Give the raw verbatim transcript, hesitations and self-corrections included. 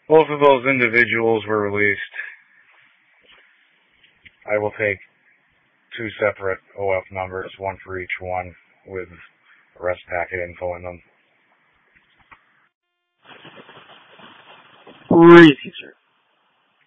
Both of those individuals were released. I will take two separate O F numbers, one for each one, with arrest packet info in them. Receive, sir.